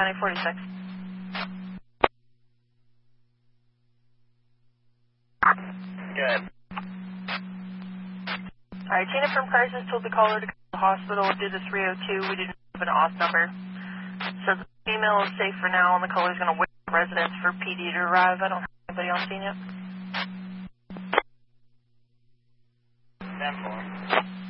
46. Good. Alright, Tina from Crisis told the caller to go to the hospital due to 302. We didn't have an off number. So the female is safe for now, and the caller's going to wait for residents for PD to arrive. I don't have anybody on scene yet. 10-4.